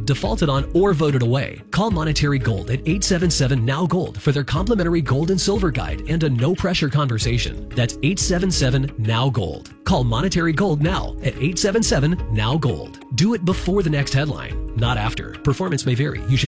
canceled, defaulted on, or voted away, call Monetary Gold at 877-NOW-GOLD for their complimentary gold and silver guide and a no-pressure conversation. That's 877-NOW-GOLD. Call Monetary Gold now at 877-NOW-GOLD. Do it before the next headline, not after. Performance may vary. You should